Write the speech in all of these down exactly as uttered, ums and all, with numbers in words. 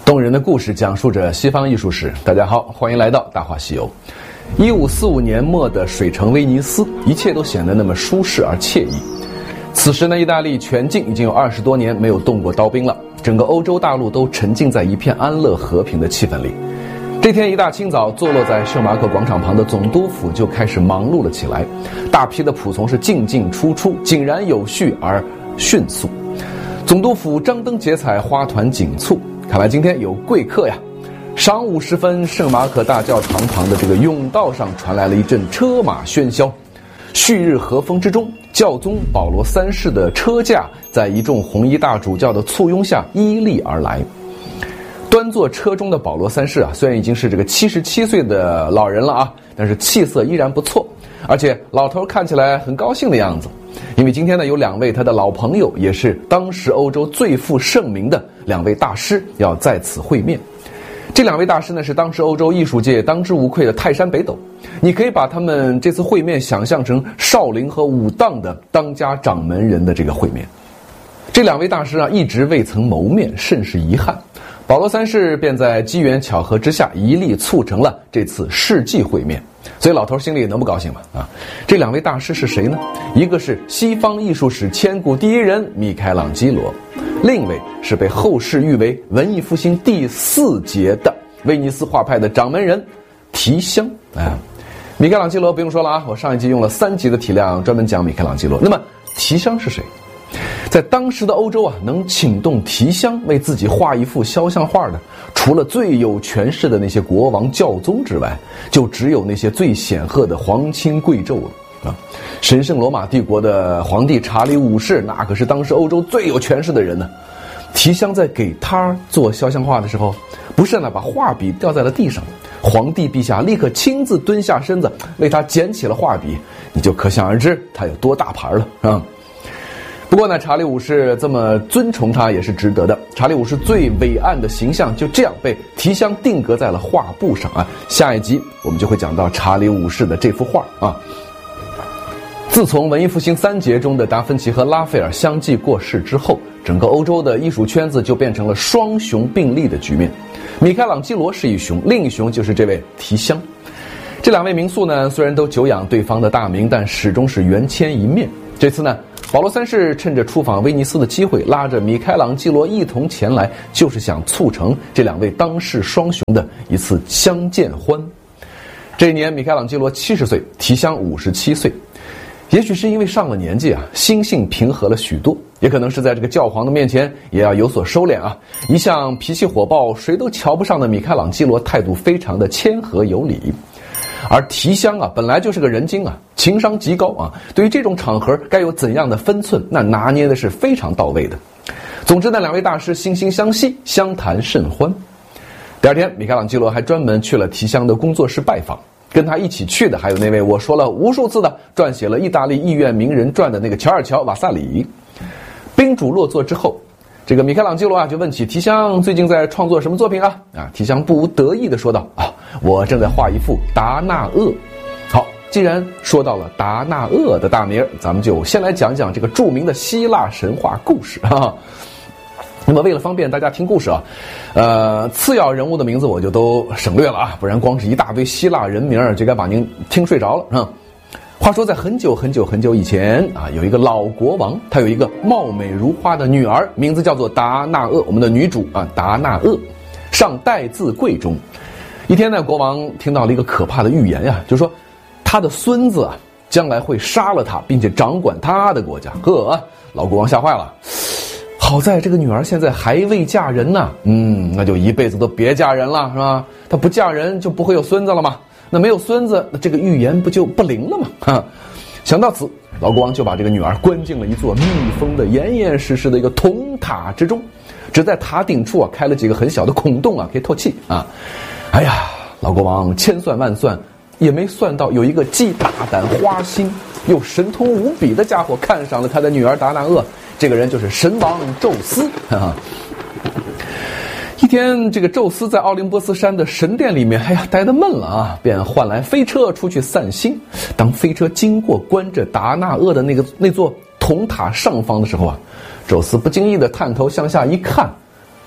动人的故事讲述着西方艺术史。大家好，欢迎来到《大话西游》。一五四五年末的水城威尼斯，一切都显得那么舒适而惬意。此时呢，意大利全境已经有二十多年没有动过刀兵了，整个欧洲大陆都沉浸在一片安乐和平的气氛里。这天一大清早，坐落在圣马可广场旁的总督府就开始忙碌了起来，大批的仆从是进进出出，井然有序而迅速。总督府张灯结彩，花团锦簇，看来今天有贵客呀。晌午时分，圣马可大教堂旁的这个甬道上传来了一阵车马喧嚣。旭日和风之中，教宗保罗三世的车驾在一众红衣大主教的簇拥下依立而来。端坐车中的保罗三世啊，虽然已经是这个七十七岁的老人了啊，但是气色依然不错，而且老头看起来很高兴的样子。因为今天呢，有两位他的老朋友，也是当时欧洲最负盛名的两位大师要在此会面。这两位大师呢，是当时欧洲艺术界当之无愧的泰山北斗。你可以把他们这次会面想象成少林和武当的当家掌门人的这个会面。这两位大师啊，一直未曾谋面，甚是遗憾。保罗三世便在机缘巧合之下，一力促成了这次世纪会面。所以老头心里能不高兴吗？啊，这两位大师是谁呢？一个是西方艺术史千古第一人米开朗基罗，另一位是被后世誉为文艺复兴第四杰的威尼斯画派的掌门人提香。哎，米开朗基罗不用说了啊，我上一集用了三集的体量专门讲米开朗基罗。那么提香是谁？在当时的欧洲啊，能请动提香为自己画一幅肖像画的，除了最有权势的那些国王教宗之外，就只有那些最显赫的皇亲贵胄了啊！神圣罗马帝国的皇帝查理五世，那可是当时欧洲最有权势的人呢。提香在给他做肖像画的时候，不慎呢把画笔掉在了地上，皇帝陛下立刻亲自蹲下身子为他捡起了画笔，你就可想而知他有多大牌了啊！不过呢，查理五世这么尊崇他也是值得的。查理五世最伟岸的形象就这样被提香定格在了画布上啊。下一集我们就会讲到查理五世的这幅画啊。自从文艺复兴三杰中的达芬奇和拉斐尔相继过世之后，整个欧洲的艺术圈子就变成了双雄并立的局面。米开朗基罗是一雄，另一雄就是这位提香。这两位名宿呢，虽然都久仰对方的大名，但始终是缘牵一面。这次呢，保罗三世趁着出访威尼斯的机会，拉着米开朗基罗一同前来，就是想促成这两位当世双雄的一次相见欢。这一年米开朗基罗七十岁，提香五十七岁。也许是因为上了年纪啊，心性平和了许多，也可能是在这个教皇的面前也要有所收敛啊。一向脾气火爆，谁都瞧不上的米开朗基罗态度非常的谦和有礼。而提香啊，本来就是个人精啊，情商极高啊，对于这种场合该有怎样的分寸，那拿捏的是非常到位的。总之呢，两位大师惺惺相惜，相谈甚欢。第二天，米开朗基罗还专门去了提香的工作室拜访，跟他一起去的还有那位我说了无数次的撰写了意大利艺苑名人传的那个乔尔乔·瓦萨里。宾主落座之后，这个米开朗基罗啊就问起提香最近在创作什么作品啊？啊，提香不无得意的说道啊，我正在画一幅达纳厄。好，既然说到了达纳厄的大名，咱们就先来讲讲这个著名的希腊神话故事啊。那么为了方便大家听故事啊，呃，次要人物的名字我就都省略了啊，不然光是一大堆希腊人名就该把您听睡着了啊。话说在很久很久很久以前啊，有一个老国王，他有一个貌美如花的女儿，名字叫做达纳厄。我们的女主啊，达纳厄尚待字贵中。一天呢，国王听到了一个可怕的预言呀、啊，就说他的孙子啊将来会杀了他，并且掌管他的国家。呵，老国王吓坏了。好在这个女儿现在还未嫁人呢，嗯，那就一辈子都别嫁人了，是吧？她不嫁人就不会有孙子了嘛。那没有孙子，那这个预言不就不灵了吗？哈，想到此，老国王就把这个女儿关进了一座密封的严严实实的一个铜塔之中，只在塔顶处啊开了几个很小的孔洞啊，可以透气啊。哎呀，老国王千算万算也没算到有一个既大胆花心又神通无比的家伙看上了他的女儿达纳厄，这个人就是神王宙斯。哈哈。一天，这个宙斯在奥林波斯山的神殿里面，哎呀，待得闷了啊，便唤来飞车出去散心。当飞车经过关着达纳厄的那个那座铜塔上方的时候啊，宙斯不经意地探头向下一看，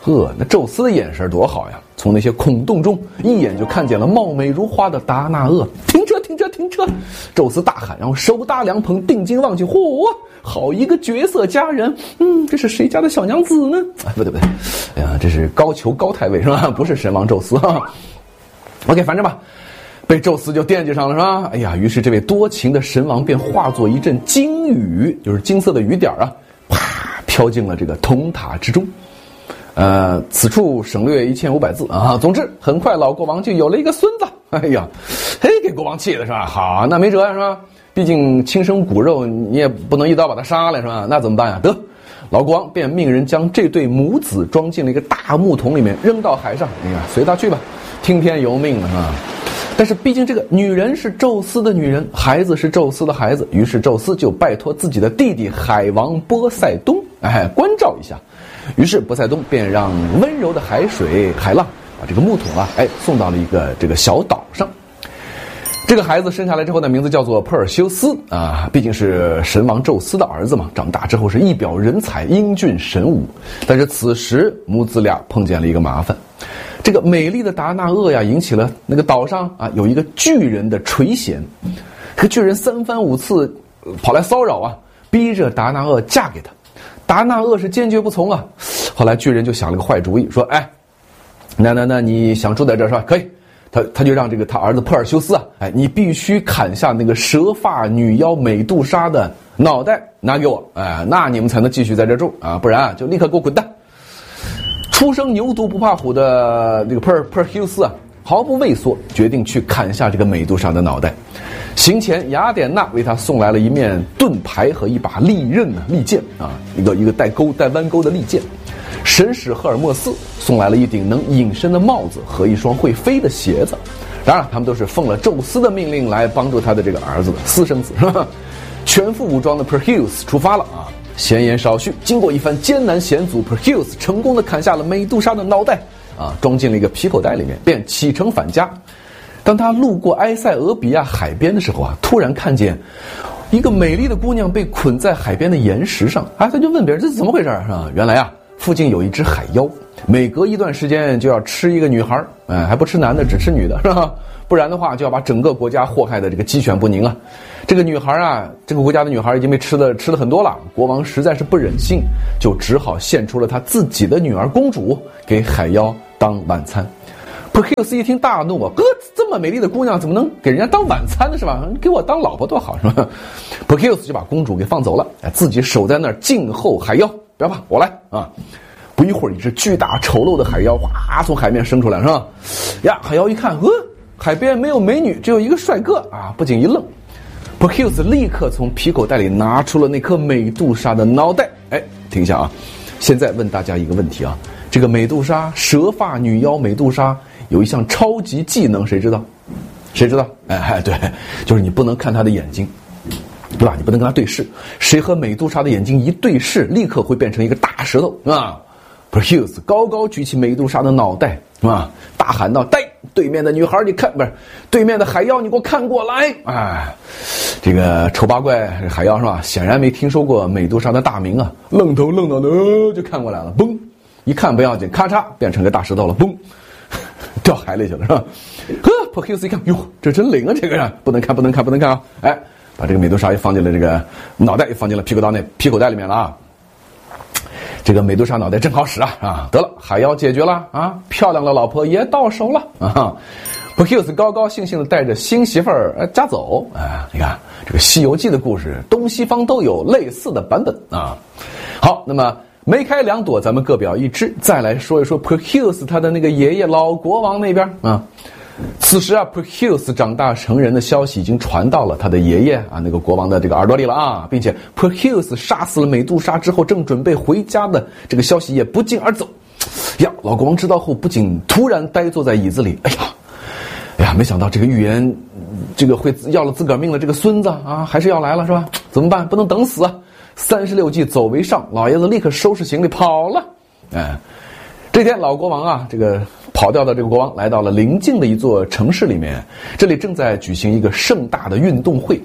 呵，那宙斯的眼神多好呀！从那些孔洞中一眼就看见了貌美如花的达那厄。停车，停车，停车！宙斯大喊，然后手搭凉棚，定睛望去，嚯，好一个绝色佳人！嗯，这是谁家的小娘子呢？哎，不对不对，哎呀，这是高俅高太尉是吧？不是神王宙斯哈。OK， 反正吧，被宙斯就惦记上了是吧？哎呀，于是这位多情的神王便化作一阵金雨，就是金色的雨点啊，啪飘进了这个铜塔之中。呃，此处省略一千五百字啊。总之，很快老国王就有了一个孙子。哎呀，嘿，给国王气的是吧？好，那没辙呀是吧？毕竟亲生骨肉，你也不能一刀把他杀了是吧？那怎么办呀？得，老国王便命人将这对母子装进了一个大木桶里面，扔到海上。哎呀，随他去吧，听天由命了是吧？但是毕竟这个女人是宙斯的女人，孩子是宙斯的孩子，于是宙斯就拜托自己的弟弟海王波塞冬，哎，关照一下。于是波塞冬便让温柔的海水海浪把这个木桶啊，哎，送到了一个这个小岛上。这个孩子生下来之后呢，名字叫做珀尔修斯啊，毕竟是神王宙斯的儿子嘛。长大之后是一表人才，英俊神武。但是此时母子俩碰见了一个麻烦，这个美丽的达那厄呀，引起了那个岛上啊有一个巨人的垂涎。这个巨人三番五次跑来骚扰啊，逼着达那厄嫁给他。达那厄是坚决不从啊。后来巨人就想了个坏主意，说：“哎，那那那你想住在这儿是吧？可以。”他他就让这个他儿子珀尔修斯啊，哎，你必须砍下那个蛇发女妖美杜莎的脑袋拿给我，哎，那你们才能继续在这住啊，不然啊就立刻给我滚蛋。初生牛犊不怕虎的这个珀尔珀尔修斯啊，毫不畏缩，决定去砍下这个美杜莎的脑袋。行前，雅典娜为他送来了一面盾牌和一把利刃啊，利剑啊，一个一个带钩带弯钩的利剑。神使赫尔墨斯送来了一顶能隐身的帽子和一双会飞的鞋子。当然，他们都是奉了宙斯的命令来帮助他的这个儿子的私生子，是吧？全副武装的 Perseus 出发了啊！闲言少叙，经过一番艰难险阻 ，Perseus 成功的砍下了美杜莎的脑袋啊，装进了一个皮口袋里面，便启程返家。当他路过埃塞俄比亚海边的时候啊，突然看见一个美丽的姑娘被捆在海边的岩石上啊，他就问别人这是怎么回事是吧？原来啊，附近有一只海妖，每隔一段时间就要吃一个女孩，哎，还不吃男的，只吃女的，是吧？不然的话就要把整个国家祸害的这个鸡犬不宁啊。这个女孩啊，这个国家的女孩已经被吃的吃的很多了，国王实在是不忍心，就只好献出了他自己的女儿公主给海妖当晚餐。Perseus 一听大怒啊，哥，这么美丽的姑娘怎么能给人家当晚餐呢？是吧？给我当老婆多好，是吧 ？Perseus 就把公主给放走了，自己守在那儿静候海妖。不要怕，我来啊！不一会儿，一只巨大丑陋的海妖哗从海面升出来，是吧？呀，海妖一看，呃，海边没有美女，只有一个帅哥啊，不禁一愣。Perseus 立刻从皮口袋里拿出了那颗美杜莎的脑袋。哎，听一下啊！现在问大家一个问题啊，这个美杜莎蛇发女妖美杜莎有一项超级技能，谁知道？谁知道？哎，对，就是你不能看她的眼睛。对吧？你不能跟他对视，谁和美杜莎的眼睛一对视，立刻会变成一个大石头啊 ！Perseus 高高举起美杜莎的脑袋啊，大喊道：“呆，对面的女孩，你看，不是对面的海妖，你给我看过来！”哎，这个丑八怪海妖是吧？显然没听说过美杜莎的大名啊，愣头愣脑的、呃、就看过来了，嘣，一看不要紧，咔嚓变成个大石头了，嘣，掉海里去了是吧？呵 ，Perseus 一看，哟，这真灵啊！这个人不能看，不能看，不能看啊！哎。把这个美杜莎也放进了这个脑袋，也放进了皮口袋内皮口袋里面了啊！这个美杜莎脑袋正好使啊啊！得了，海妖解决了啊！漂亮的老婆也到手了啊 ！Perseus 高高兴兴的带着新媳妇儿呃家走啊！你看这个《西游记》的故事，东西方都有类似的版本啊。好，那么梅开两朵，咱们各表一枝，再来说一说 Perseus 他的那个爷爷老国王那边啊。此时啊 Perseus 长大成人的消息已经传到了他的爷爷啊那个国王的这个耳朵里了啊，并且 Perseus 杀死了美杜莎之后正准备回家的这个消息也不胫而走呀。老国王知道后不仅突然呆坐在椅子里，哎呀哎呀，没想到这个预言这个会要了自个儿命的这个孙子啊还是要来了是吧？怎么办？不能等死啊！三十六计走为上，老爷子立刻收拾行李跑了。哎，这天老国王啊这个跑掉的这个国王来到了邻近的一座城市里面，这里正在举行一个盛大的运动会。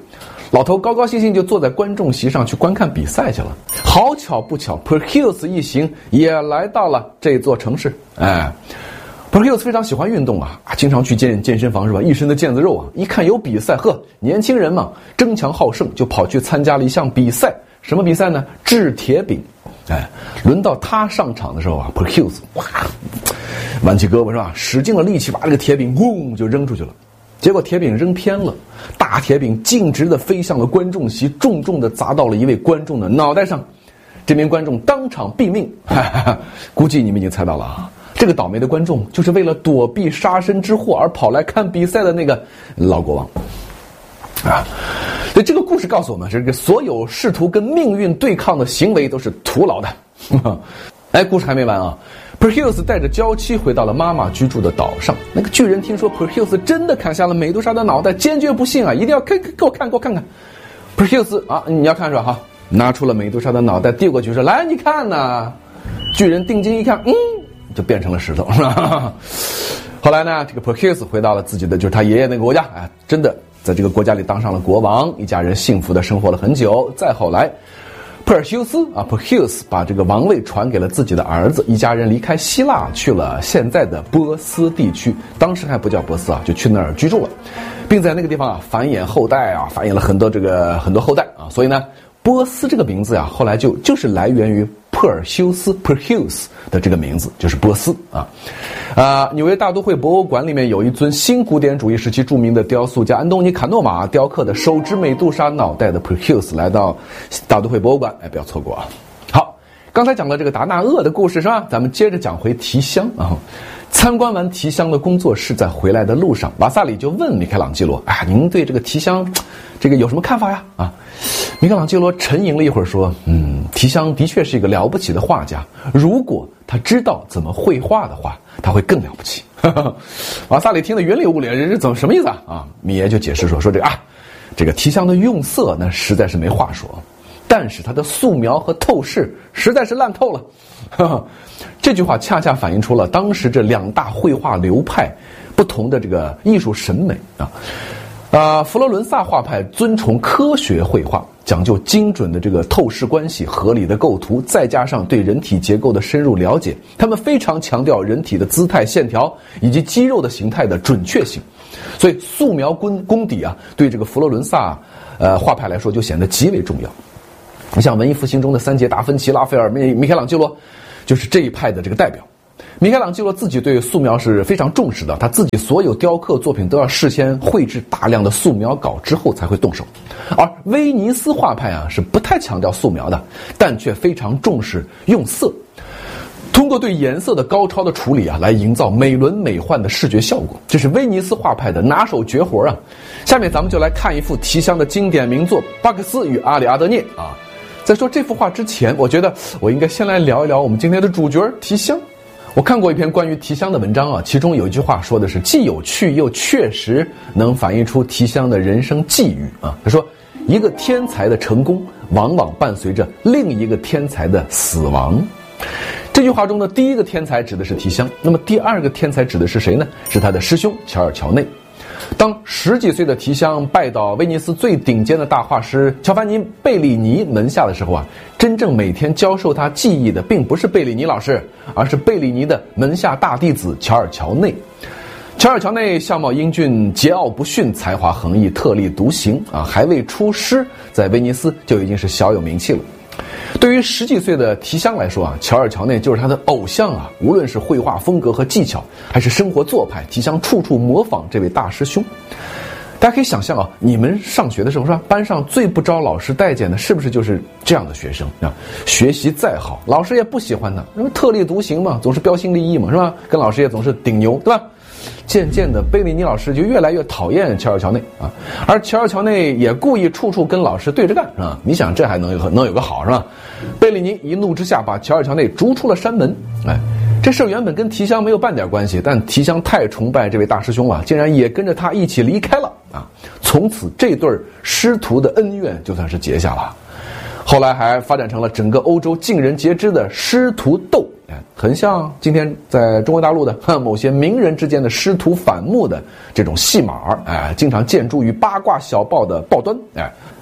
老头高高兴兴就坐在观众席上去观看比赛去了。好巧不巧 Perseus 一行也来到了这座城市。哎 Perseus 非常喜欢运动啊，经常去健健身房是吧？一身的腱子肉啊，一看有比赛，呵，年轻人嘛，争强好胜，就跑去参加了一项比赛。什么比赛呢？掷铁饼。哎，轮到他上场的时候啊 Perseus 哇，弯起胳膊是吧？使尽了力气把这个铁饼嗡就扔出去了。结果铁饼扔偏了，大铁饼径直的飞向了观众席，重重的砸到了一位观众的脑袋上。这名观众当场毙命。哈哈哈，估计你们已经猜到了啊，这个倒霉的观众就是为了躲避杀身之祸而跑来看比赛的那个老国王啊。所以这个故事告诉我们，这个所有试图跟命运对抗的行为都是徒劳的。哎，故事还没完啊。Perseus 带着娇妻回到了妈妈居住的岛上。那个巨人听说 Perseus 真的砍下了美杜莎的脑袋，坚决不信啊，一定要看给我看给我看看。Perseus 啊，你要看是吧？哈，拿出了美杜莎的脑袋递过去说：“来，你看呐。”巨人定睛一看，嗯，就变成了石头，是吧？后来呢，这个 Perseus 回到了自己的就是他爷爷那个国家，哎，真的在这个国家里当上了国王，一家人幸福的生活了很久。再后来，珀尔修斯啊 Perseus 把这个王位传给了自己的儿子，一家人离开希腊去了现在的波斯地区，当时还不叫波斯啊，就去那儿居住了，并在那个地方啊繁衍后代啊，繁衍了很多这个很多后代啊，所以呢，波斯这个名字啊，后来就就是来源于珀尔修斯 Perseus 的这个名字，就是波斯啊。啊，纽约大都会博物馆里面有一尊新古典主义时期著名的雕塑家安东尼卡诺马雕刻的手执美杜莎脑袋的 Perseus 来到大都会博物馆，哎，不要错过啊。好，刚才讲了这个达纳厄的故事是吧？咱们接着讲回提香啊。参观完提香的工作室，在回来的路上，瓦萨里就问米开朗基罗：“啊，您对这个提香，这个有什么看法呀？”啊，米开朗基罗沉吟了一会儿，说：“嗯，提香的确是一个了不起的画家，如果他知道怎么绘画的话，他会更了不起。”瓦萨里听得云里雾里，这是怎么什么意思啊？啊，米爷就解释说：“说这个啊，这个提香的用色那实在是没话说。”但是他的素描和透视实在是烂透了。呵呵，这句话恰恰反映出了当时这两大绘画流派不同的这个艺术审美啊。啊，佛罗伦萨画派尊崇科学绘画，讲究精准的这个透视关系、合理的构图，再加上对人体结构的深入了解，他们非常强调人体的姿态、线条以及肌肉的形态的准确性。所以素描功功底啊，对这个佛罗伦萨呃画派来说就显得极为重要。像文艺复兴中的三杰达芬奇、拉斐尔、米米开朗基罗，就是这一派的这个代表。米开朗基罗自己对素描是非常重视的，他自己所有雕刻作品都要事先绘制大量的素描稿之后才会动手。而威尼斯画派啊是不太强调素描的，但却非常重视用色，通过对颜色的高超的处理啊，来营造美轮美奂的视觉效果，这是威尼斯画派的拿手绝活啊。下面咱们就来看一幅提香的经典名作《巴克斯与阿里阿德涅》啊。在说这幅画之前，我觉得我应该先来聊一聊我们今天的主角提香。我看过一篇关于提香的文章啊，其中有一句话说的是既有趣又确实能反映出提香的人生际遇啊。他说，一个天才的成功往往伴随着另一个天才的死亡。这句话中的第一个天才指的是提香，那么第二个天才指的是谁呢？是他的师兄乔尔乔内。当十几岁的提香拜倒威尼斯最顶尖的大画师乔凡尼·贝里尼门下的时候啊，真正每天教授他技艺的并不是贝里尼老师，而是贝里尼的门下大弟子乔尔乔内。乔尔乔内相貌英俊，桀骜不驯，才华横溢，特立独行啊！还未出师，在威尼斯就已经是小有名气了。对于十几岁的提香来说啊，乔尔乔内就是他的偶像啊！无论是绘画风格和技巧，还是生活做派，提香处处模仿这位大师兄。大家可以想象啊，你们上学的时候是吧，班上最不招老师待见的，是不是就是这样的学生啊？学习再好，老师也不喜欢他，因为特立独行嘛，总是标新立异嘛，是吧？跟老师也总是顶牛，对吧？渐渐的，贝里尼老师就越来越讨厌乔尔乔内啊，而乔尔乔内也故意处处跟老师对着干，是吧？你想这还能有能有个好是吧？贝里尼一怒之下把乔尔乔内逐出了山门。哎，这事原本跟提香没有半点关系，但提香太崇拜这位大师兄了，竟然也跟着他一起离开了啊！从此这对师徒的恩怨就算是结下了。后来还发展成了整个欧洲尽人皆知的师徒斗，很像今天在中国大陆的某些名人之间的师徒反目的这种戏码，哎，经常见诸于八卦小报的报端，哎。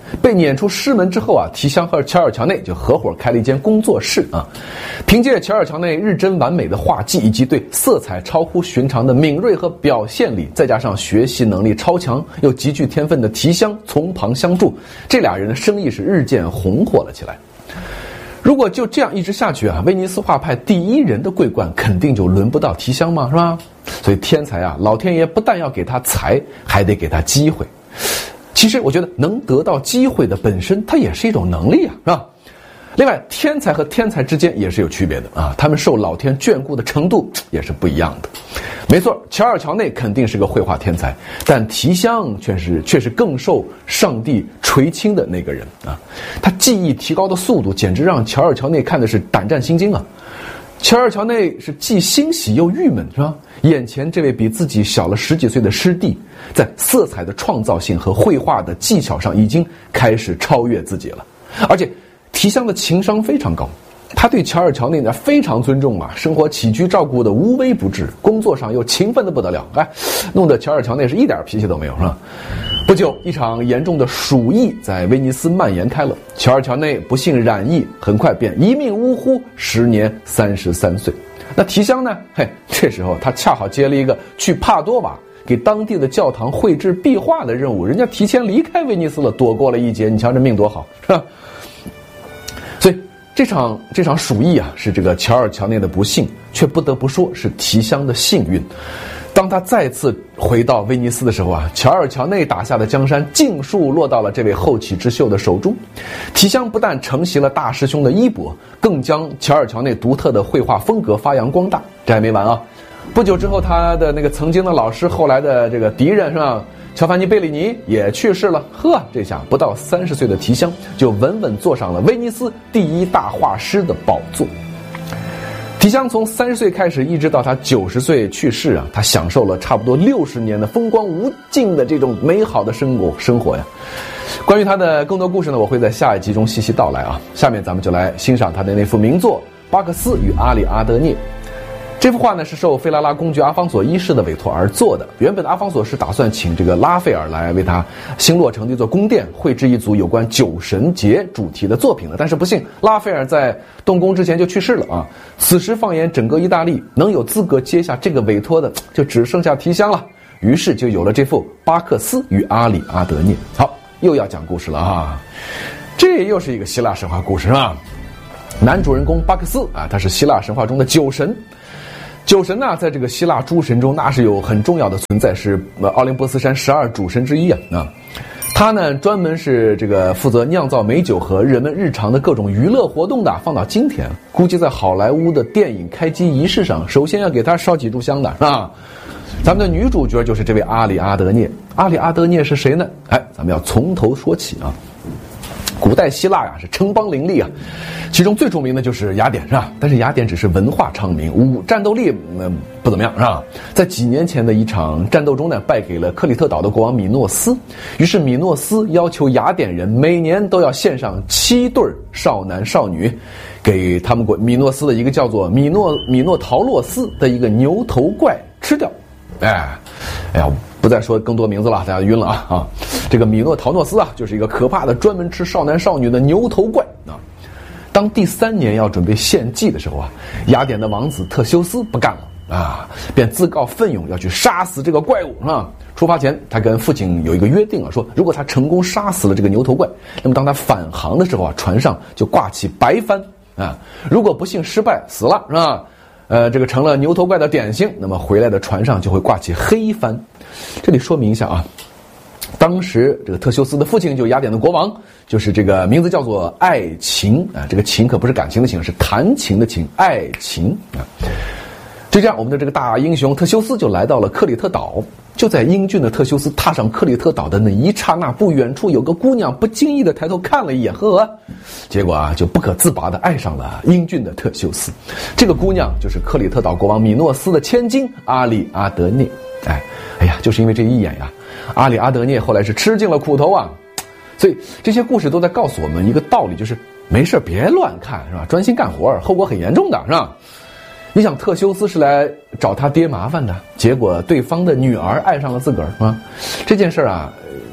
被撵出师门之后啊，提香和乔尔乔内就合伙开了一间工作室啊。凭借乔尔乔内日臻完美的画技以及对色彩超乎寻常的敏锐和表现力，再加上学习能力超强又极具天分的提香从旁相助，这俩人的生意是日渐红火了起来。如果就这样一直下去啊，威尼斯画派第一人的桂冠肯定就轮不到提香嘛，是吧？所以天才啊，老天爷不但要给他才，还得给他机会。其实我觉得能得到机会的本身它也是一种能力啊，是吧？另外，天才和天才之间也是有区别的啊，他们受老天眷顾的程度也是不一样的。没错，乔尔乔内肯定是个绘画天才，但提香却是却是更受上帝垂青的那个人啊。他技艺提高的速度简直让乔尔乔内看的是胆战心惊啊。乔尔乔内是既欣喜又郁闷，是吧？眼前这位比自己小了十几岁的师弟，在色彩的创造性和绘画的技巧上已经开始超越自己了。而且提香的情商非常高，他对乔尔乔内呢非常尊重啊，生活起居照顾的无微不至，工作上又勤奋的不得了，哎，弄得乔尔乔内是一点脾气都没有，是吧？不久，一场严重的鼠疫在威尼斯蔓延开了，乔尔乔内不幸染疫，很快便一命呜呼，时年三十三岁。那提香呢？嘿，这时候他恰好接了一个去帕多瓦给当地的教堂绘制壁画的任务，人家提前离开威尼斯了，躲过了一劫。你瞧这命多好，是吧？所以这场这场鼠疫啊，是这个乔尔乔内的不幸，却不得不说是提香的幸运。当他再次回到威尼斯的时候啊，乔尔乔内打下的江山尽数落到了这位后起之秀的手中。提香不但承袭了大师兄的衣钵，更将乔尔乔内独特的绘画风格发扬光大。这还没完啊！不久之后，他的那个曾经的老师，后来的这个敌人是吧？乔凡尼·贝里尼也去世了。呵，这下不到三十岁的提香就稳稳坐上了威尼斯第一大画师的宝座。提香从三十岁开始，一直到他九十岁去世啊，他享受了差不多六十年的风光无尽的这种美好的生活生活呀。关于他的更多故事呢，我会在下一集中细细道来啊。下面咱们就来欣赏他的那幅名作《巴克斯与阿里阿德涅》。这幅画呢是受费拉拉公爵阿方索一世的委托而做的。原本阿方索是打算请这个拉斐尔来为他新落成的一座宫殿绘制一组有关酒神节主题的作品的，但是不幸拉斐尔在动工之前就去世了啊。此时放眼整个意大利，能有资格接下这个委托的就只剩下提香了，于是就有了这幅《巴克斯与阿里阿德涅》。好，又要讲故事了啊，这又是一个希腊神话故事啊。男主人公巴克斯啊，他是希腊神话中的酒神。酒神呢，在这个希腊诸神中，那是有很重要的存在，是呃奥林波斯山十二主神之一啊。啊，他呢专门是这个负责酿造美酒和人们日常的各种娱乐活动的。放到今天，估计在好莱坞的电影开机仪式上，首先要给他烧几炷香的啊。咱们的女主角就是这位阿里阿德涅。阿里阿德涅是谁呢？哎，咱们要从头说起啊。古代希腊呀是城邦林立啊，其中最著名的就是雅典，是吧？但是雅典只是文化昌明，武战斗力呃不怎么样，是吧？在几年前的一场战斗中呢，败给了克里特岛的国王米诺斯。于是米诺斯要求雅典人每年都要献上七对少男少女，给他们国米诺斯的一个叫做米诺米诺陶洛斯的一个牛头怪吃掉。哎，哎呀，不再说更多名字了，大家晕了啊啊！这个米诺陶诺斯啊，就是一个可怕的专门吃少男少女的牛头怪啊。当第三年要准备献祭的时候啊，雅典的王子特修斯不干了啊，便自告奋勇要去杀死这个怪物啊。出发前，他跟父亲有一个约定啊，说如果他成功杀死了这个牛头怪，那么当他返航的时候啊，船上就挂起白帆啊。如果不幸失败死了，是吧？呃，这个成了牛头怪的典型，那么回来的船上就会挂起黑帆。这里说明一下啊，当时这个特修斯的父亲就雅典的国王，就是这个名字叫做爱琴啊，这个琴可不是感情的琴，是弹琴的琴，爱琴啊。就这样，我们的这个大英雄特修斯就来到了克里特岛。就在英俊的特修斯踏上克里特岛的那一刹那，不远处有个姑娘不经意的抬头看了一眼，呵，结果啊就不可自拔的爱上了英俊的特修斯。这个姑娘就是克里特岛国王米诺斯的千金阿里阿德涅。哎，哎呀，就是因为这一眼呀，阿里阿德涅后来是吃尽了苦头啊。所以这些故事都在告诉我们一个道理，就是没事别乱看，是吧？专心干活，后果很严重的，是吧？你想特修斯是来找他爹麻烦的，结果对方的女儿爱上了自个儿，是吧？这件事啊，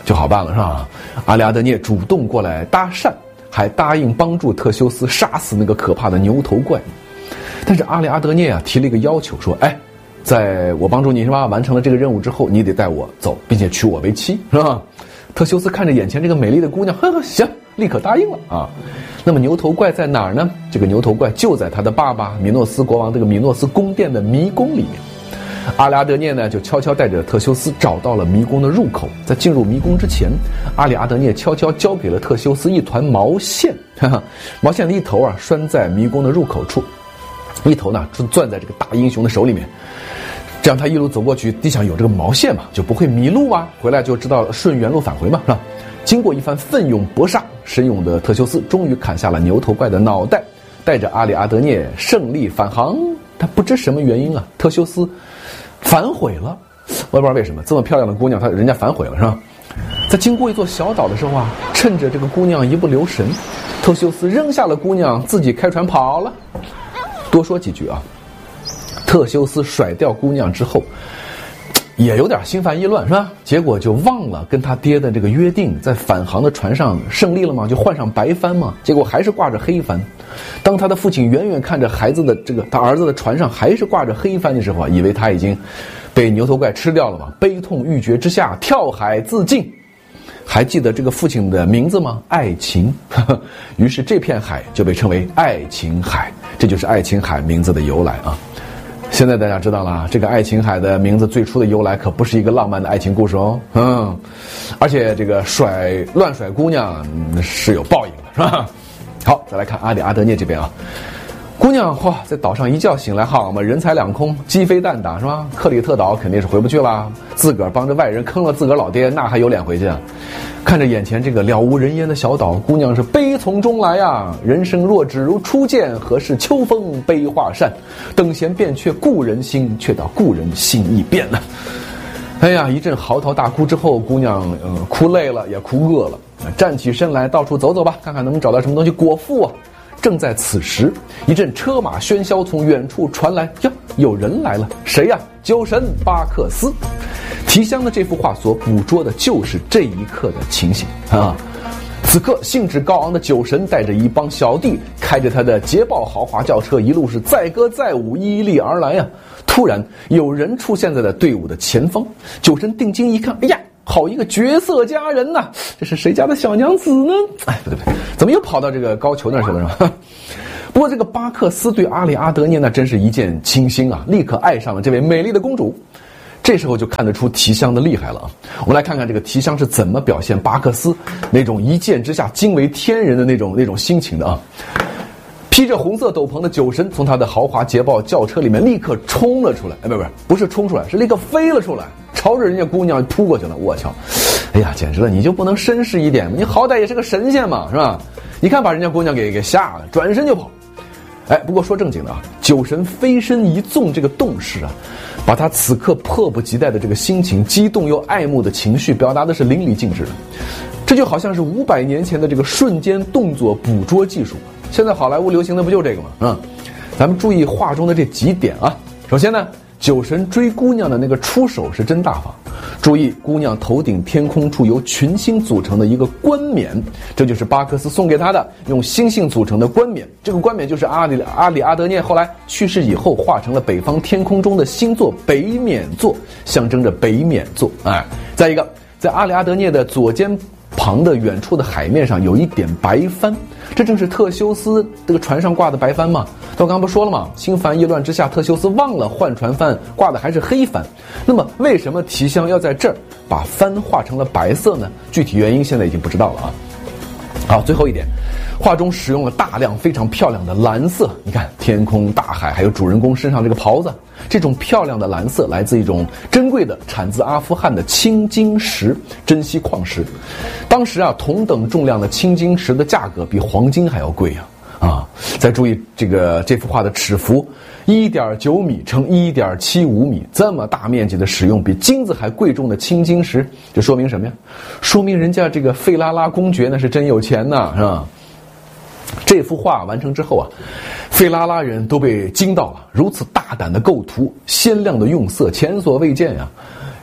就好办了，是吧？阿里阿德涅主动过来搭讪，还答应帮助特修斯杀死那个可怕的牛头怪。但是阿里阿德涅啊提了一个要求，说：“哎，在我帮助你是吧，完成了这个任务之后，你得带我走，并且娶我为妻，是吧？”特修斯看着眼前这个美丽的姑娘，呵呵，行，立刻答应了啊。那么牛头怪在哪儿呢？这个牛头怪就在他的爸爸米诺斯国王这个米诺斯宫殿的迷宫里面。阿里阿德涅呢，就悄悄带着特修斯找到了迷宫的入口。在进入迷宫之前，阿里阿德涅悄悄交给了特修斯一团毛线，哈哈，毛线的一头啊拴在迷宫的入口处，一头呢攥在这个大英雄的手里面。这样他一路走过去，地上有这个毛线嘛，就不会迷路啊，回来就知道顺原路返回嘛，是吧？经过一番奋勇搏杀，神勇的特修斯终于砍下了牛头怪的脑袋，带着阿里阿德涅胜利返航。他不知什么原因啊，特修斯反悔了，我也不知道为什么，这么漂亮的姑娘，他人家反悔了，是吧？在经过一座小岛的时候啊，趁着这个姑娘一不留神，特修斯扔下了姑娘，自己开船跑了。多说几句啊，特修斯甩掉姑娘之后，也有点心烦意乱，是吧？结果就忘了跟他爹的这个约定，在返航的船上胜利了嘛，就换上白帆嘛，结果还是挂着黑帆。当他的父亲远远看着孩子的这个他儿子的船上还是挂着黑帆的时候啊，以为他已经被牛头怪吃掉了嘛，悲痛欲绝之下跳海自尽。还记得这个父亲的名字吗？爱琴。于是这片海就被称为爱琴海，这就是爱琴海名字的由来啊。现在大家知道了，这个爱琴海的名字最初的由来可不是一个浪漫的爱情故事哦，嗯，而且这个甩乱甩姑娘是有报应的，是吧？好，再来看阿里阿德涅这边啊，姑娘哇，在岛上一觉醒来，好嘛，人财两空，鸡飞蛋打，是吧？克里特岛肯定是回不去了，自个儿帮着外人坑了自个儿老爹，那还有脸回去啊？看着眼前这个了无人烟的小岛，姑娘是悲从中来啊！人生若只如初见，何事秋风悲画扇？等闲变却故人心，却道故人心已变了。哎呀，一阵嚎啕大哭之后，姑娘呃哭累了，也哭饿了，站起身来，到处走走吧，看看能不能找到什么东西果腹啊。正在此时，一阵车马喧嚣从远处传来，呀，有人来了，谁呀？酒神巴克斯。提香的这幅画所捕捉的就是这一刻的情形啊！此刻兴致高昂的酒神带着一帮小弟，开着他的捷豹豪华轿车，一路是载歌载舞，依立而来啊！突然有人出现在了队伍的前方，酒神定睛一看，哎呀，好一个绝色佳人呐、啊！这是谁家的小娘子呢？哎，不对不对，怎么又跑到这个高俅那儿去了是吧？不过这个巴克斯对阿里阿德涅那真是一见倾心啊，立刻爱上了这位美丽的公主。这时候就看得出提香的厉害了啊！我们来看看这个提香是怎么表现巴克斯那种一见之下惊为天人的那种那种心情的啊！披着红色斗篷的酒神从他的豪华捷豹轿车里面立刻冲了出来，哎，不不不是冲出来，是立刻飞了出来，朝着人家姑娘扑过去了。我操！哎呀，简直了！你就不能绅士一点吗？你好歹也是个神仙嘛，是吧？你看把人家姑娘给给吓了，转身就跑。哎，不过说正经的啊，酒神飞身一纵这个动势啊，把他此刻迫不及待的这个心情，激动又爱慕的情绪表达的是淋漓尽致的。这就好像是五百年前的这个瞬间动作捕捉技术，现在好莱坞流行的不就这个吗？嗯，咱们注意画中的这几点啊。首先呢，酒神追姑娘的那个出手是真大方。注意，姑娘头顶天空处由群星组成的一个冠冕，这就是巴克斯送给她的用星星组成的冠冕。这个冠冕就是阿里阿里阿德涅后来去世以后画成了北方天空中的星座北冕座，象征着北冕座。哎，再一个，在阿里阿德涅的左肩旁的远处的海面上有一点白帆，这正是特修斯这个船上挂的白帆嘛。我刚刚不说了吗？心烦意乱之下，特修斯忘了换船帆，挂的还是黑帆。那么为什么提香要在这儿把帆画成了白色呢？具体原因现在已经不知道了啊。好，最后一点，画中使用了大量非常漂亮的蓝色，你看天空、大海，还有主人公身上这个袍子，这种漂亮的蓝色来自一种珍贵的产自阿富汗的青金石珍稀矿石。当时啊，同等重量的青金石的价格比黄金还要贵啊。啊，再注意这个这幅画的尺幅 一点九米乘 一点七五米，这么大面积的使用比金子还贵重的青金石，这说明什么呀？说明人家这个费拉拉公爵那是真有钱呐，是吧？这幅画完成之后啊，费拉拉人都被惊到了，如此大胆的构图，鲜亮的用色，前所未见呀。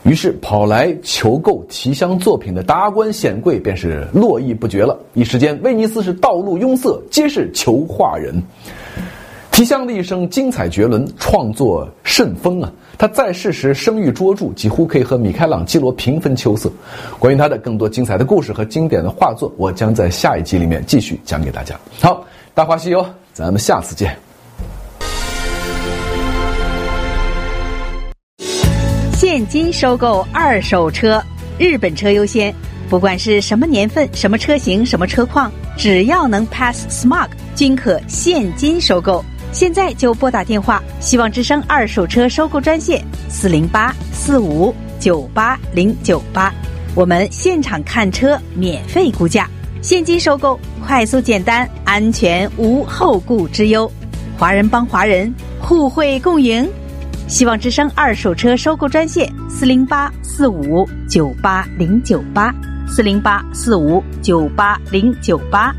于是跑来求购提香作品的达官显贵便是络绎不绝了。一时间，威尼斯是道路拥塞，皆是求画人。提香的一生精彩绝伦，创作甚丰啊！他在世时声誉卓著，几乎可以和米开朗基罗平分秋色。关于他的更多精彩的故事和经典的画作，我将在下一集里面继续讲给大家。好，大话西游，咱们下次见。 现金收购二手车，日本车优先，不管是什么年份、什么车型、什么车况，只要能 pass smog， 均可现金收购。现在就拨打电话，希望之声二手车收购专线四零八四五九八零九八，我们现场看车，免费估价，现金收购，快速简单，安全无后顾之忧。华人帮华人，互惠共赢。希望之声二手车收购专线四零八四五九八零九八，四零八四五九八零九八。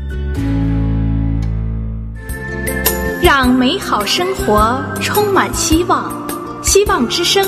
让美好生活充满希望，希望之声。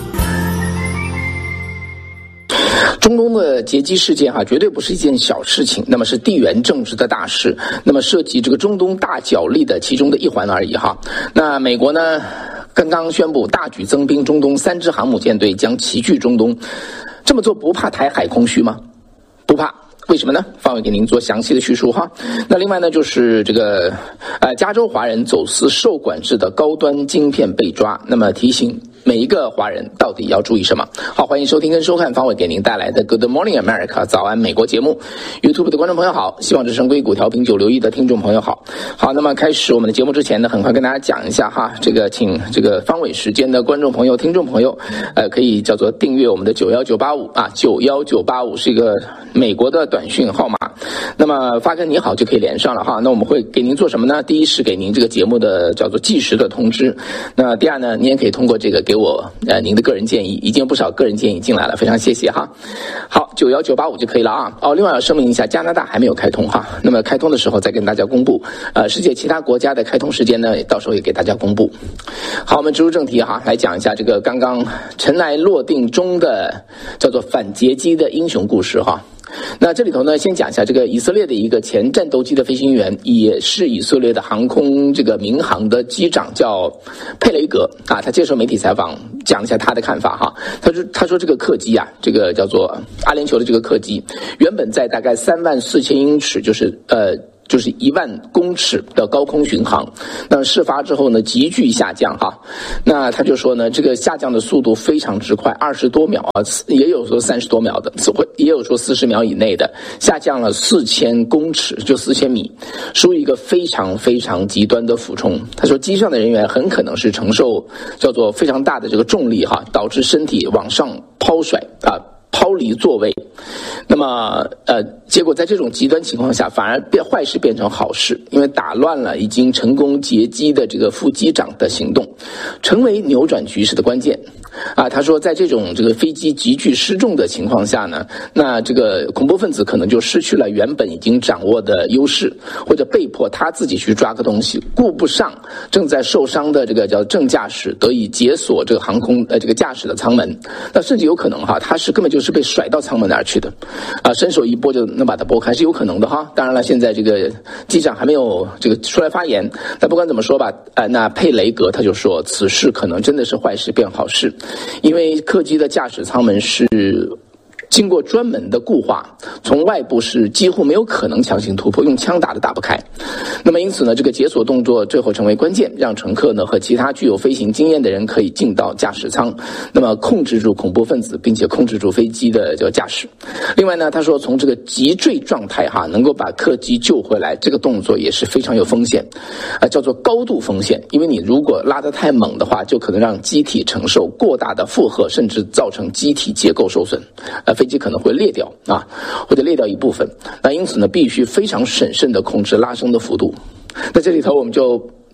中东的劫机事件哈、啊，绝对不是一件小事情，那么是地缘政治的大事，那么涉及这个中东大角力的其中的一环而已哈。那美国呢，刚刚宣布大举增兵中东，三支航母舰队将齐聚中东，这么做不怕台海空虚吗？不怕。为什么呢？方伟给您做详细的叙述哈。那另外呢，就是这个呃，加州华人走私受管制的高端晶片被抓，那么提醒每一个华人到底要注意什么？好，欢迎收听跟收看方伟给您带来的 Good Morning America 早安美国节目。YouTube 的观众朋友好，希望之声硅谷调频九六一的听众朋友好。好，那么开始我们的节目之前呢，很快跟大家讲一下哈，这个请这个方伟时间的观众朋友、听众朋友，呃，可以叫做订阅我们的九一九八五啊，九一九八五是一个美国的短讯号码。那么发个你好就可以连上了哈。那我们会给您做什么呢？第一是给您这个节目的叫做即时的通知。那第二呢，您也可以通过这个给我呃您的个人建议，已经有不少个人建议进来了，非常谢谢哈。好，九一九八五就可以了啊。哦，另外要声明一下，加拿大还没有开通哈。那么开通的时候再跟大家公布。呃，世界其他国家的开通时间呢，到时候也给大家公布。好，我们直入正题哈，来讲一下这个刚刚尘埃落定中的叫做反劫机的英雄故事哈。那这里头呢，先讲一下这个以色列的一个前战斗机的飞行员，也是以色列的航空这个民航的机长，叫佩雷格啊。他接受媒体采访，讲一下他的看法哈。他说，他说这个客机啊，这个叫做阿联酋的这个客机，原本在大概三万四千英尺，就是呃。就是一万公尺的高空巡航，那事发之后呢，急剧下降哈。那他就说呢，这个下降的速度非常之快，二十多秒啊，也有说三十多秒的，也有说四十秒以内的，下降了四千公尺，就四千米，属于一个非常非常极端的俯冲。他说，机上的人员很可能是承受叫做非常大的这个重力哈，导致身体往上抛甩啊。抛离座位，那么呃，结果在这种极端情况下，反而变坏事变成好事，因为打乱了已经成功劫机的这个副机长的行动，成为扭转局势的关键。啊，他说，在这种这个飞机急剧失重的情况下呢，那这个恐怖分子可能就失去了原本已经掌握的优势，或者被迫他自己去抓个东西，顾不上正在受伤的这个叫正驾驶得以解锁这个航空呃这个驾驶的舱门，那甚至有可能哈，他是根本就是被甩到舱门那儿去的，啊，伸手一拨就能把它拨开，是有可能的哈。当然了，现在这个机长还没有这个出来发言，但不管怎么说吧，呃，那佩雷格他就说，此事可能真的是坏事变好事。因为客机的驾驶舱门是经过专门的固化，从外部是几乎没有可能强行突破，用枪打都打不开。那么因此呢，这个解锁动作最后成为关键，让乘客呢和其他具有飞行经验的人可以进到驾驶舱，那么控制住恐怖分子，并且控制住飞机的这个驾驶。另外呢，他说从这个急坠状态哈，能够把客机救回来，这个动作也是非常有风险，啊，叫做高度风险。因为你如果拉得太猛的话，就可能让机体承受过大的负荷，甚至造成机体结构受损，呃，飞机可能会裂掉啊，或者裂掉一部分。那因此呢，必须非常审慎地控制拉升的幅度。那这里头我们就不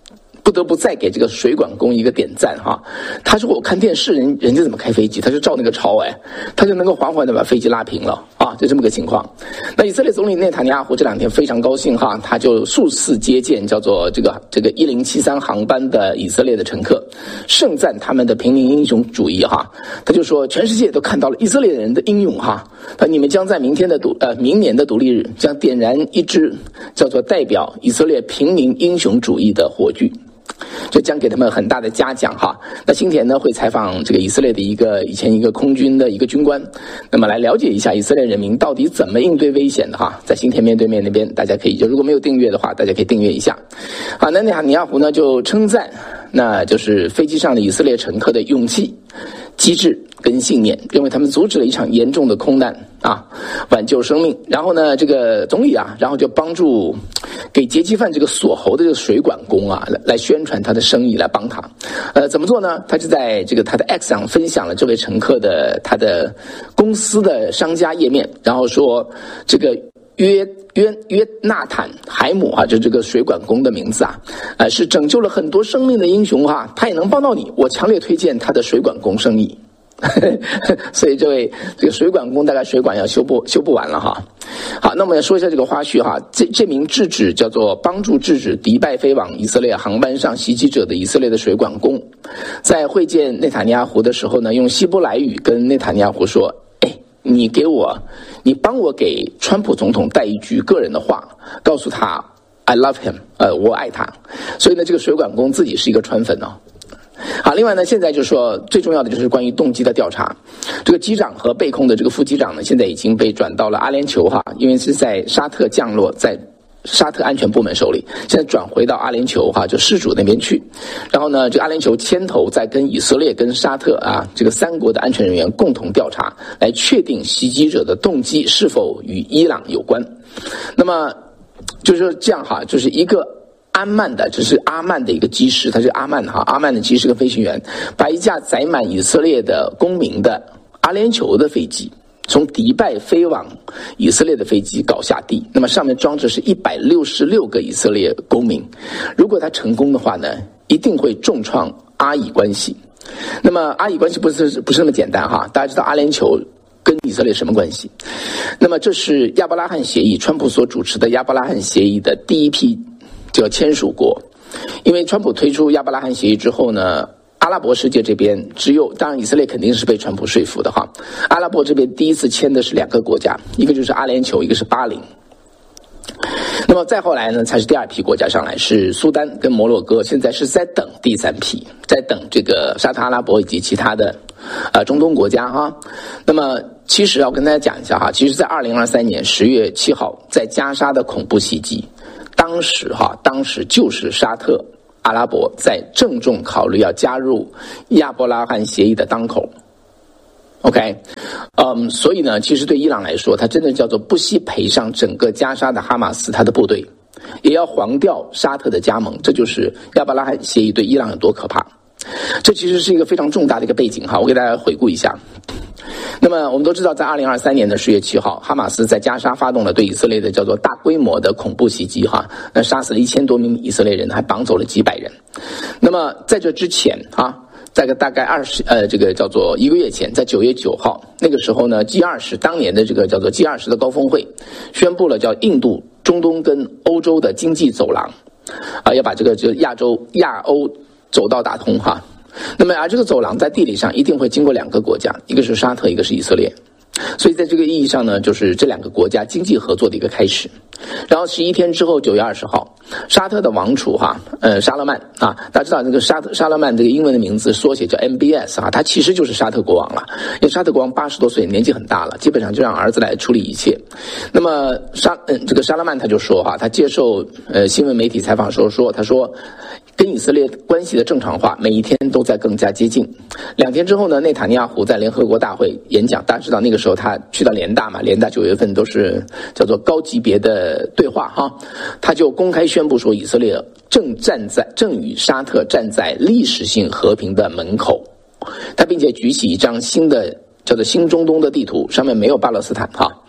不得不再给这个水管工一个点赞哈。他说我看电视人人家怎么开飞机，他就照那个抄哎，他就能够缓缓的把飞机拉平了啊，就这么个情况。那以色列总理内塔尼亚胡这两天非常高兴哈，他就数次接见叫做这个这个一零七三航班的以色列的乘客，盛赞他们的平民英雄主义哈。他就说全世界都看到了以色列人的英勇哈，那你们将在明天的独呃明年的独立日将点燃一支叫做代表以色列平民英雄主义的火炬。这将给他们很大的嘉奖哈。那新田呢会采访这个以色列的一个以前一个空军的一个军官，那么来了解一下以色列人民到底怎么应对危险的哈。在新田面对面那边，大家可以就如果没有订阅的话，大家可以订阅一下。好，那内塔尼亚胡呢就称赞，那就是飞机上的以色列乘客的勇气、机智跟信念，认为他们阻止了一场严重的空难啊，挽救生命。然后呢，这个总理啊，然后就帮助给劫机犯这个锁喉的这个水管工啊，来来宣传他的生意，来帮他。呃，怎么做呢？他就在这个他的 X 上分享了这位乘客的他的公司的商家页面，然后说这个约约约纳坦海姆啊，就这个水管工的名字啊，呃，是拯救了很多生命的英雄哈、啊，他也能帮到你，我强烈推荐他的水管工生意。所以这位这个水管工大概水管要修不修不完了哈。好，那我们来说一下这个花絮哈。这这名制止叫做帮助制止迪拜飞往以色列航班上袭击者的以色列的水管工，在会见内塔尼亚胡的时候呢，用希伯来语跟内塔尼亚胡说：“哎，你给我，你帮我给川普总统带一句个人的话，告诉他 I love him， 呃，我爱他。”所以呢，这个水管工自己是一个川粉哦。好，另外呢，现在就说最重要的就是关于动机的调查。这个机长和被控的这个副机长呢，现在已经被转到了阿联酋哈，因为是在沙特降落，在沙特安全部门手里，现在转回到阿联酋哈，就失主那边去。然后呢，这个阿联酋牵头在跟以色列跟沙特啊这个三国的安全人员共同调查，来确定袭击者的动机是否与伊朗有关。那么就是说这样哈，就是一个阿曼的，这是阿曼的一个机师，他是阿曼哈，阿曼的机师跟飞行员，把一架载满以色列的公民的阿联酋的飞机，从迪拜飞往以色列的飞机搞下地，那么上面装着是一百六十六个以色列公民。如果他成功的话呢，一定会重创阿以关系。那么阿以关系不是不是那么简单哈，大家知道阿联酋跟以色列什么关系？那么这是亚伯拉罕协议，川普所主持的亚伯拉罕协议的第一批叫签署国。因为川普推出亚伯拉罕协议之后呢，阿拉伯世界这边只有，当然以色列肯定是被川普说服的哈。阿拉伯这边第一次签的是两个国家，一个就是阿联酋，一个是巴林。那么再后来呢，才是第二批国家上来，是苏丹跟摩洛哥，现在是在等第三批，在等这个沙特阿拉伯以及其他的呃中东国家哈。那么其实要跟大家讲一下哈，其实在二零二三年十月七号，在加沙的恐怖袭击，当时哈，当时就是沙特阿拉伯在郑重考虑要加入亚伯拉罕协议的当口。OK， 嗯，所以呢，其实对伊朗来说，它真的叫做不惜赔上整个加沙的哈马斯他的部队，也要黄掉沙特的加盟。这就是亚伯拉罕协议对伊朗有多可怕。这其实是一个非常重大的一个背景哈，我给大家回顾一下。那么我们都知道，在二零二三年的十月七号，哈马斯在加沙发动了对以色列的叫做大规模的恐怖袭击哈，那杀死了一千多名以色列人，还绑走了几百人。那么在这之前啊，在个大概二十呃这个叫做一个月前，在九月九号那个时候呢 ，G 二十 当年的这个叫做 G 二十 的高峰会，宣布了叫印度、中东跟欧洲的经济走廊，啊，要把这个就亚洲亚欧走道打通哈。那么而这个走廊在地理上一定会经过两个国家，一个是沙特，一个是以色列。所以在这个意义上呢，就是这两个国家经济合作的一个开始。然后十一天之后，九月二十号，沙特的王储哈，呃，沙勒曼啊，大家知道这个沙特沙勒曼这个英文的名字缩写叫 M B S 啊，他其实就是沙特国王了。因为沙特国王八十多岁，年纪很大了，基本上就让儿子来处理一切。那么沙嗯，这个沙勒曼他就说哈，他接受呃新闻媒体采访的时候说，他说跟以色列关系的正常化每一天都在更加接近。两天之后呢，内塔尼亚胡在联合国大会演讲，大家知道那个时候他去到联大嘛，联大九月份都是叫做高级别的对话哈，他就公开宣布说，以色列正站在正与沙特站在历史性和平的门口。他并且举起一张新的叫做新中东的地图，上面没有巴勒斯坦哈，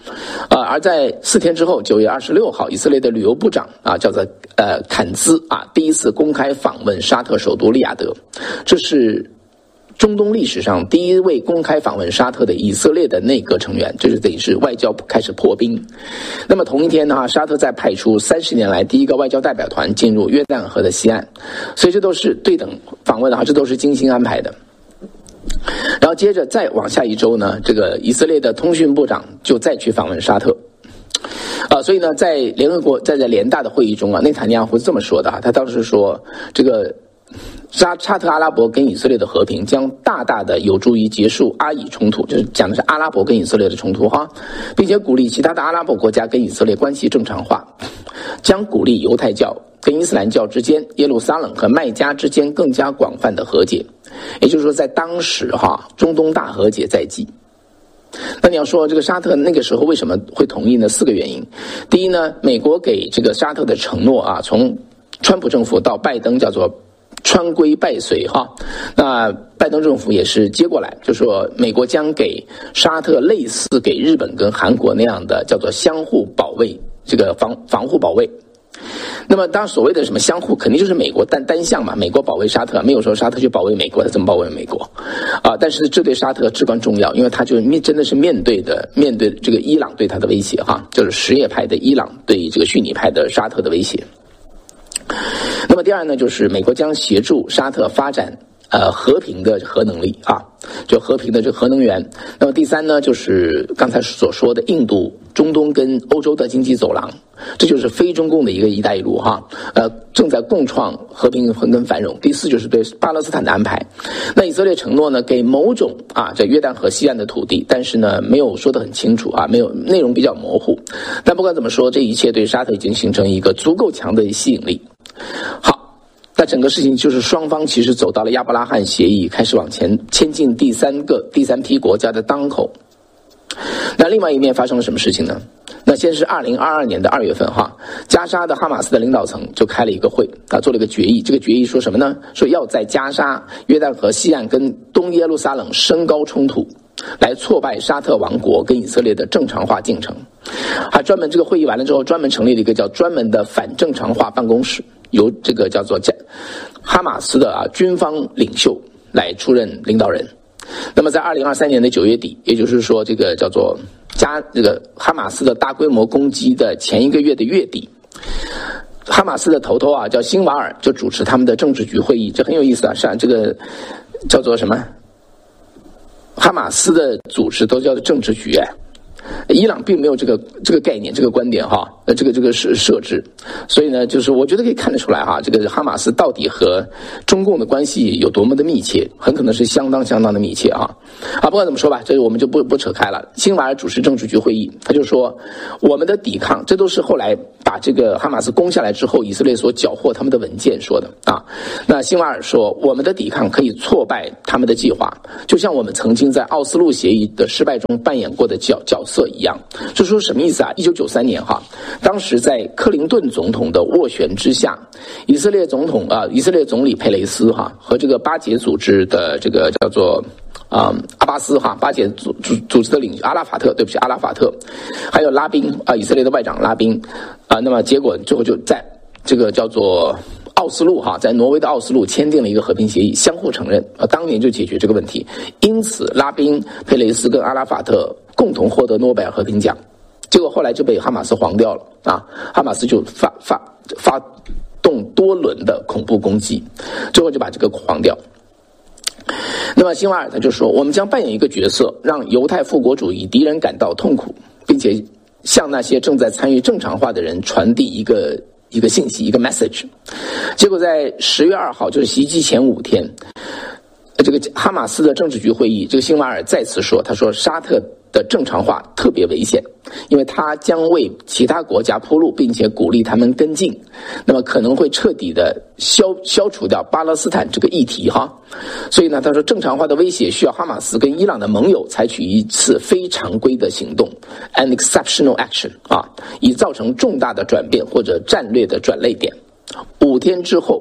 啊，而在四天之后，九月二十六号，以色列的旅游部长啊，叫做呃坎兹啊，第一次公开访问沙特首都利雅得，这是中东历史上第一位公开访问沙特的以色列的内阁成员，这是等于是外交开始破冰。那么同一天呢，沙特再派出三十年来第一个外交代表团进入约旦河的西岸，所以这都是对等访问的哈，这都是精心安排的。然后接着再往下一周呢，这个以色列的通讯部长就再去访问沙特。啊，所以呢，在联合国在在联大的会议中啊，内塔尼亚胡是这么说的啊，他当时说这个。沙沙特阿拉伯跟以色列的和平将大大的有助于结束阿以冲突，就是讲的是阿拉伯跟以色列的冲突哈，并且鼓励其他的阿拉伯国家跟以色列关系正常化，将鼓励犹太教跟伊斯兰教之间、耶路撒冷和麦加之间更加广泛的和解。也就是说，在当时哈，中东大和解在即。那你要说这个沙特那个时候为什么会同意呢？四个原因。第一呢，美国给这个沙特的承诺啊，从川普政府到拜登叫做川规拜随哈，那拜登政府也是接过来，就说美国将给沙特类似给日本跟韩国那样的叫做相互保卫，这个防防护保卫。那么当然所谓的什么相互，肯定就是美国单单向嘛，美国保卫沙特，没有说沙特去保卫美国，他怎么保卫美国啊？但是这对沙特至关重要，因为他就面真的是面对的面对这个伊朗对他的威胁哈，就是什叶派的伊朗对这个逊尼派的沙特的威胁。那么第二呢，就是美国将协助沙特发展呃和平的核能力啊，就和平的这个核能源。那么第三呢，就是刚才所说的印度、中东跟欧洲的经济走廊，这就是非中共的一个“一带一路”哈，呃，正在共创和平跟繁荣。第四就是对巴勒斯坦的安排。那以色列承诺呢，给某种啊在约旦河西岸的土地，但是呢没有说得很清楚啊，没有内容比较模糊。但不管怎么说，这一切对沙特已经形成一个足够强的吸引力。好，那整个事情就是双方其实走到了亚伯拉罕协议，开始往前签进第三个第三批国家的当口。那另外一面发生了什么事情呢？那先是二零二二年的二月份哈，加沙的哈马斯的领导层就开了一个会啊，做了一个决议。这个决议说什么呢？说要在加沙、约旦河西岸跟东耶路撒冷升高冲突，来挫败沙特王国跟以色列的正常化进程。还专门这个会议完了之后，专门成立了一个叫专门的反正常化办公室，由这个叫做哈马斯的啊军方领袖来出任领导人。那么在二零二三年的九月底，也就是说这个叫做加这个哈马斯的大规模攻击的前一个月的月底，哈马斯的头头啊叫辛瓦尔就主持他们的政治局会议。这很有意思啊，是啊，这个叫做什么？哈马斯的组织都叫做政治局哎。伊朗并没有这个这个概念，这个观点哈，呃，这个这个是设置，所以呢，就是我觉得可以看得出来哈，这个哈马斯到底和中共的关系有多么的密切，很可能是相当相当的密切啊。啊，不管怎么说吧，这个我们就不不扯开了。辛瓦尔主持政治局会议，他就说，我们的抵抗，这都是后来把这个哈马斯攻下来之后，以色列所缴获他们的文件说的啊。那辛瓦尔说，我们的抵抗可以挫败他们的计划，就像我们曾经在奥斯陆协议的失败中扮演过的角角色一样。这说什么意思啊？一九九三年哈，当时在克林顿总统的斡旋之下，以色列总统啊、呃，以色列总理佩雷斯哈和这个巴解组织的这个叫做啊、呃、阿巴斯哈巴解组组组织的领袖阿拉法特，对不起阿拉法特，还有拉宾啊、呃、以色列的外长拉宾啊、呃，那么结果最后就在这个叫做奥斯陆哈，在挪威的奥斯陆签订了一个和平协议，相互承认啊，当年就解决这个问题。因此，拉宾、佩雷斯跟阿拉法特共同获得诺贝尔和平奖。结果后来就被哈马斯黄掉了啊，哈马斯就发发发动多轮的恐怖攻击，最后就把这个黄掉。那么辛瓦尔他就说，我们将扮演一个角色，让犹太复国主义敌人感到痛苦，并且向那些正在参与正常化的人传递一个一个信息，一个 message。 结果在十月二号，就是袭击前五天，这个哈马斯的政治局会议，这个辛瓦尔再次说，他说沙特的正常化特别危险，因为它将为其他国家铺路，并且鼓励他们跟进，那么可能会彻底的消消除掉巴勒斯坦这个议题哈。所以呢，他说正常化的威胁需要哈马斯跟伊朗的盟友采取一次非常规的行动 ，an exceptional action 啊，以造成重大的转变或者战略的转捩点。五天之后，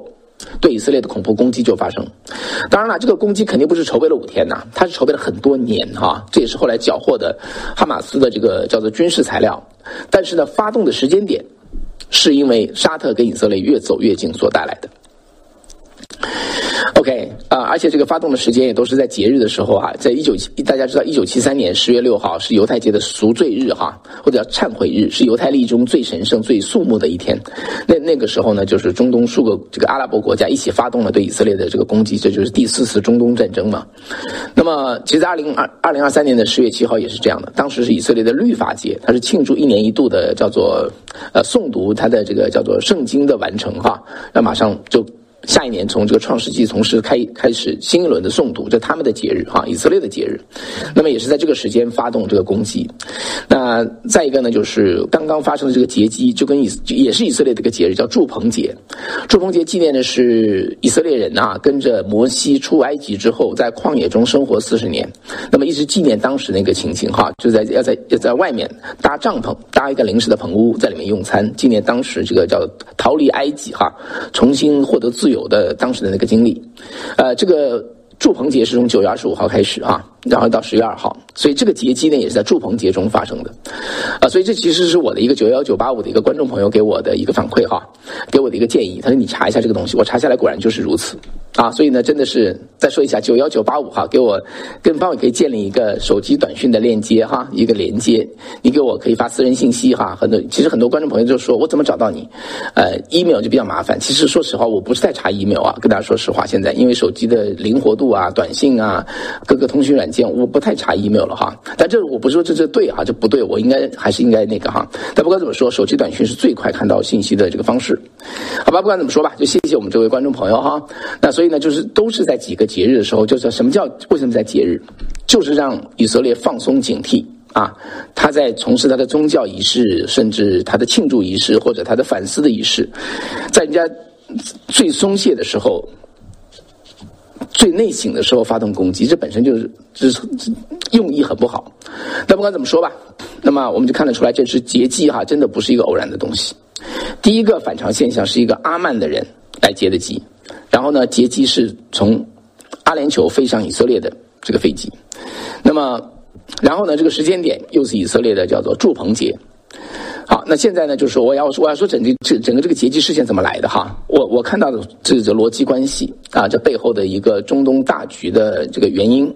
对以色列的恐怖攻击就发生。当然了，这个攻击肯定不是筹备了五天呐，他是筹备了很多年哈，这也是后来缴获的哈马斯的这个叫做军事材料。但是呢，发动的时间点是因为沙特跟以色列越走越近所带来的。OK 啊、呃，而且这个发动的时间也都是在节日的时候啊，在一九大家知道一九七三年十月六号是犹太节的赎罪日哈，或者叫忏悔日，是犹太历中最神圣、最肃穆的一天。那那个时候呢，就是中东数个这个阿拉伯国家一起发动了对以色列的这个攻击，这就是第四次中东战争嘛。那么，其实在二零二二零二三年的十月七号也是这样的，当时是以色列的律法节，它是庆祝一年一度的叫做呃诵读它的这个叫做圣经的完成哈，那马上就。下一年从这个创世纪从事开开始新一轮的诵读，这他们的节日哈，以色列的节日。那么也是在这个时间发动这个攻击。那再一个呢，就是刚刚发生的这个劫机，就跟以也是以色列的一个节日，叫祝棚节。祝棚节纪念的是以色列人啊，跟着摩西出埃及之后，在旷野中生活四十年，那么一直纪念当时那个情形哈，就在要在要在外面搭帐篷，搭一个临时的棚屋，在里面用餐，纪念当时这个叫逃离埃及哈，重新获得自由有的当时的那个经历。呃，这个祝棚节是从九月二十五号开始啊，然后到十月二号，所以这个劫机呢也是在祝棚节中发生的。啊、呃，所以这其实是我的一个九一九八五的一个观众朋友给我的一个反馈哈，给我的一个建议。他说你查一下这个东西，我查下来果然就是如此。啊，所以呢，真的是再说一下九一九八五哈，给我跟帮我可以建立一个手机短讯的链接哈，一个连接，你给我可以发私人信息哈。很多其实很多观众朋友就说我怎么找到你？呃 ，email 就比较麻烦。其实说实话，我不是在查 email 啊，跟大家说实话，现在因为手机的灵活度啊、短信啊、各个通讯软件，我不太查 email 了哈。但这我不是说这这对哈，这不对，我应该还是应该那个哈。但不管怎么说，手机短讯是最快看到信息的这个方式，好吧？不管怎么说吧，就谢谢我们这位观众朋友哈。那所以呢，就是都是在几个节日的时候，就是什么叫为什么在节日，就是让以色列放松警惕啊，他在从事他的宗教仪式，甚至他的庆祝仪式或者他的反思的仪式，在人家最松懈的时候、最内省的时候发动攻击，这本身就是就是用意很不好。但不管怎么说吧，那么我们就看得出来，这是劫机哈，真的不是一个偶然的东西。第一个反常现象是一个阿曼的人来劫的机。然后呢，劫机是从阿联酋飞上以色列的这个飞机，那么，然后呢，这个时间点又是以色列的叫做祝棚节。好，那现在呢，就是说我要我要说整个这整个这个劫机事件怎么来的哈？我我看到的这个逻辑关系啊，这背后的一个中东大局的这个原因。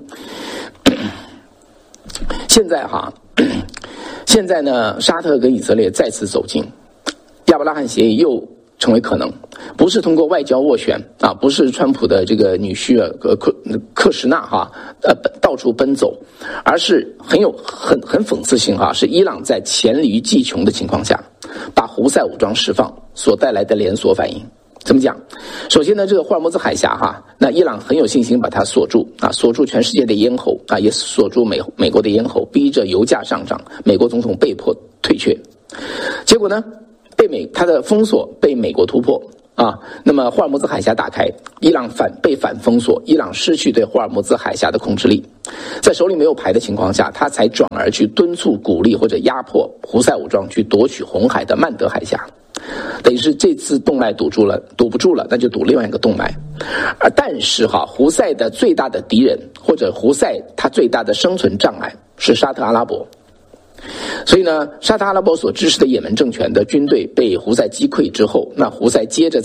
现在哈，现在呢，沙特跟以色列再次走近，亚伯拉罕协议又成为可能，不是通过外交斡旋啊，不是川普的这个女婿呃克克什纳哈呃到处奔走，而是很有很很讽刺性哈，是伊朗在黔驴技穷的情况下，把胡塞武装释放所带来的连锁反应。怎么讲？首先呢，这个霍尔木兹海峡哈，那伊朗很有信心把它锁住啊，锁住全世界的咽喉啊，也锁住美美国的咽喉，逼着油价上涨，美国总统被迫退却。结果呢？被美它的封锁被美国突破啊，那么霍尔木兹海峡打开，伊朗反被反封锁，伊朗失去对霍尔木兹海峡的控制力，在手里没有牌的情况下，他才转而去敦促、鼓励或者压迫胡塞武装去夺取红海的曼德海峡，等于是这次动脉堵住了，堵不住了，那就堵另外一个动脉。而但是哈，胡塞的最大的敌人或者胡塞他最大的生存障碍是沙特阿拉伯。所以呢，沙特阿拉伯所支持的也门政权的军队被胡塞击溃之后，那胡塞接着在